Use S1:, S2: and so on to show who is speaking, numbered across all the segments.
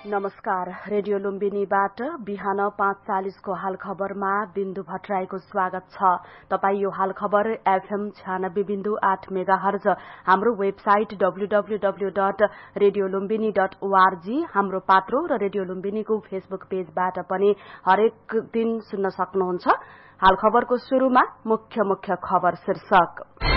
S1: नमस्कार। रेडियो लुम्बिनीबाट बिहान 5:40 को हाल खबरमा बिन्दु भट्टराईको स्वागत छ। तपाई यो हाल खबर FM 96.8 मेगाहर्ज, हाम्रो वेबसाइट www.radiolumbini.org, हाम्रो पात्रो र रेडियो लुम्बिनीको फेसबुक पेजबाट पनि हरेक दिन सुन्न सक्नुहुन्छ। हाल खबरको शुरूमा मुख्य खबर शीर्षक।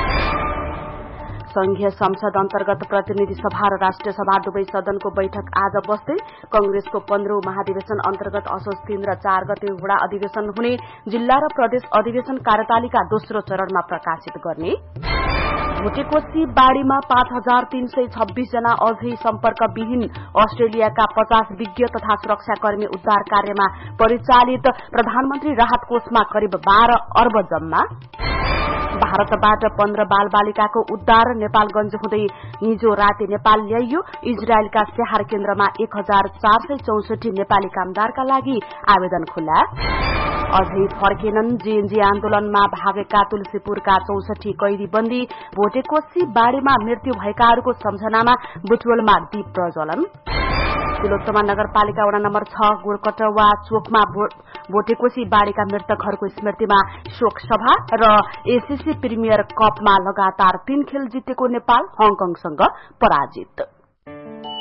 S1: संघीय संसद अन्तर्गत प्रतिनिधि सभा र राष्ट्रिय सभा दुवै सदनको बैठक आज बस्दै। कंग्रेसको 15औं महाधिवेशन अन्तर्गत असोज 3 र 4 गते वडा अधिवेशन हुने, जिल्ला र प्रदेश अधिवेशन कार्यतालिका दोस्रो चरणमा प्रकाशित गर्ने। भोटेकोशी बाढ़ीमा 5326 जना अझै सम्पर्कविहीन। अस्ट्रेलियाका 50 विज्ञ तथा सुरक्षाकर्मी उद्धार कार्यमा परिचालित। प्रधानमन्त्री राहत कोषमा करिब 12 अर्ब जम्मा। भारतबाट 15 बालबालिकाको उद्धार। नेपालगंज हुँदै हिजो राति नेपाल ल्याइयो। इजरायलका स्याहार केन्द्रमा 1464 नेपाली कामदारका लागि आवेदन खुल्ला। अझै फर्केनन्। जेएनजी आन्दोलनमा भागेका तुलसीपुरका 64 कैदी बन्दी। भोटेकोशी बाढ़ीमा मृत्यु भएकाहरूको सम्झनामा बुटवलमा दीप प्रज्वलन। तिलोत्तमा नगरपालिका वडा नम्बर 6 गोरकटवा चोकमा भोटेकोशी बाढ़ीका मृतकहरूको स्मृतिमा शोक सभा। र एसीसी प्रिमियर कपमा लगातार 3 खेल जितेको नेपाल हङकङसँग पराजित।